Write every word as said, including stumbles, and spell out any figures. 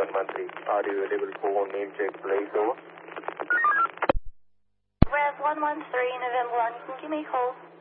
one one three. Are you available for name check, please? Over. Res one one three, November one, you can give me a call.